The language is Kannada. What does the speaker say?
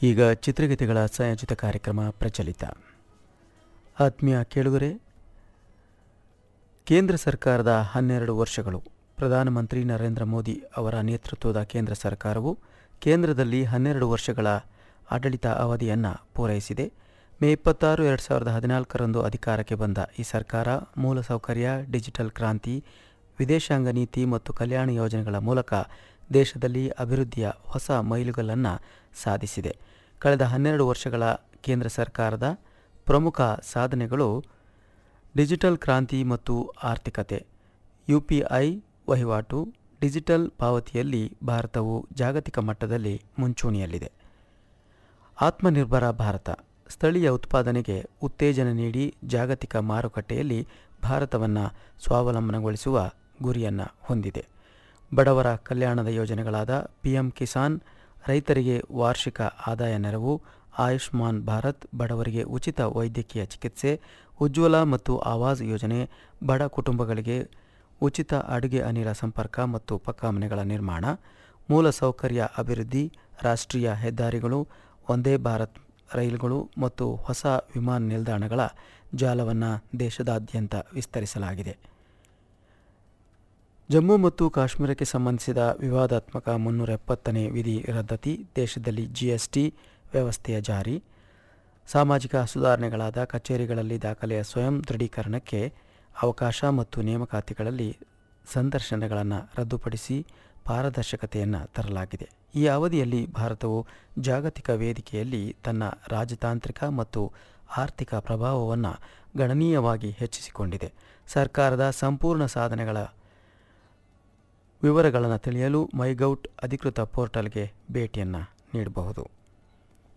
ಈಗ ಚಿತ್ರಗೀತೆಗಳ ಸಂಯೋಜಿತ ಕಾರ್ಯಕ್ರಮ ಪ್ರಚಲಿತ. ಆತ್ಮೀಯ ಕೇಳುಗರೆ, ಕೇಂದ್ರ ಸರ್ಕಾರದ 12 ವರ್ಷಗಳು. ಪ್ರಧಾನಮಂತ್ರಿ ನರೇಂದ್ರ ಮೋದಿ ಅವರ ನೇತೃತ್ವದ ಕೇಂದ್ರ ಸರ್ಕಾರವು ಕೇಂದ್ರದಲ್ಲಿ 12 ವರ್ಷಗಳ ಆಡಳಿತ ಅವಧಿಯನ್ನು ಪೂರೈಸಿದೆ. ಮೇ 26, 2014ರಂದು ಅಧಿಕಾರಕ್ಕೆ ಬಂದ ಈ ಸರ್ಕಾರ ಮೂಲಸೌಕರ್ಯ, ಡಿಜಿಟಲ್ ಕ್ರಾಂತಿ, ವಿದೇಶಾಂಗ ನೀತಿ ಮತ್ತು ಕಲ್ಯಾಣ ಯೋಜನೆಗಳ ಮೂಲಕ ದೇಶದಲ್ಲಿ ಅಭಿವೃದ್ಧಿಯ ಹೊಸ ಮೈಲುಗಲ್ಲನ್ನು ಸಾಧಿಸಿದೆ. ಕಳೆದ 12 ವರ್ಷಗಳ ಕೇಂದ್ರ ಸರ್ಕಾರದ ಪ್ರಮುಖ ಸಾಧನೆಗಳು: ಡಿಜಿಟಲ್ ಕ್ರಾಂತಿ ಮತ್ತು ಆರ್ಥಿಕತೆ. UPI ವಹಿವಾಟು, ಡಿಜಿಟಲ್ ಪಾವತಿಯಲ್ಲಿ ಭಾರತವು ಜಾಗತಿಕ ಮಟ್ಟದಲ್ಲಿ ಮುಂಚೂಣಿಯಲ್ಲಿದೆ. ಆತ್ಮನಿರ್ಭರ ಭಾರತ. ಸ್ಥಳೀಯ ಉತ್ಪಾದನೆಗೆ ಉತ್ತೇಜನ ನೀಡಿ ಜಾಗತಿಕ ಮಾರುಕಟ್ಟೆಯಲ್ಲಿ ಭಾರತವನ್ನು ಸ್ವಾವಲಂಬನಗೊಳಿಸುವ ಗುರಿಯನ್ನು ಹೊಂದಿದೆ. ಬಡವರ ಕಲ್ಯಾಣದ ಯೋಜನೆಗಳಾದ PM ಕಿಸಾನ್, ರೈತರಿಗೆ ವಾರ್ಷಿಕ ಆದಾಯ ನೆರವು, ಆಯುಷ್ಮಾನ್ ಭಾರತ್, ಬಡವರಿಗೆ ಉಚಿತ ವೈದ್ಯಕೀಯ ಚಿಕಿತ್ಸೆ, ಉಜ್ವಲ ಮತ್ತು ಆವಾಸ್ ಯೋಜನೆ, ಬಡ ಕುಟುಂಬಗಳಿಗೆ ಉಚಿತ ಅಡುಗೆ ಅನಿಲ ಸಂಪರ್ಕ ಮತ್ತು ಪಕ್ಕಾ ಮನೆಗಳ ನಿರ್ಮಾಣ, ಮೂಲಸೌಕರ್ಯ ಅಭಿವೃದ್ಧಿ, ರಾಷ್ಟ್ರೀಯ ಹೆದ್ದಾರಿಗಳು, ವಂದೇ ಭಾರತ್ ರೈಲುಗಳು ಮತ್ತು ಹೊಸ ವಿಮಾನ ನಿಲ್ದಾಣಗಳ ಜಾಲವನ್ನು ದೇಶದಾದ್ಯಂತ ವಿಸ್ತರಿಸಲಾಗಿದೆ. ಜಮ್ಮು ಮತ್ತು ಕಾಶ್ಮೀರಕ್ಕೆ ಸಂಬಂಧಿಸಿದ ವಿವಾದಾತ್ಮಕ 370ನೇ ವಿಧಿ ರದ್ದತಿ, ದೇಶದಲ್ಲಿ GST ವ್ಯವಸ್ಥೆಯ ಜಾರಿ, ಸಾಮಾಜಿಕ ಸುಧಾರಣೆಗಳಾದ ಕಚೇರಿಗಳಲ್ಲಿ ದಾಖಲೆಯ ಸ್ವಯಂ ದೃಢೀಕರಣಕ್ಕೆ ಅವಕಾಶ ಮತ್ತು ನೇಮಕಾತಿಗಳಲ್ಲಿ ಸಂದರ್ಶನಗಳನ್ನು ರದ್ದುಪಡಿಸಿ ಪಾರದರ್ಶಕತೆಯನ್ನು ತರಲಾಗಿದೆ. ಈ ಅವಧಿಯಲ್ಲಿ ಭಾರತವು ಜಾಗತಿಕ ವೇದಿಕೆಯಲ್ಲಿ ತನ್ನ ರಾಜತಾಂತ್ರಿಕ ಮತ್ತು ಆರ್ಥಿಕ ಪ್ರಭಾವವನ್ನು ಗಣನೀಯವಾಗಿ ಹೆಚ್ಚಿಸಿಕೊಂಡಿದೆ. ಸರ್ಕಾರದ ಸಂಪೂರ್ಣ ಸಾಧನೆಗಳ ವಿವರಗಳನ್ನು ತಿಳಿಯಲು ಮೈಗೌಟ್ ಅಧಿಕೃತ ಪೋರ್ಟಲ್ಗೆ ಭೇಟಿಯನ್ನು ನೀಡಬಹುದು.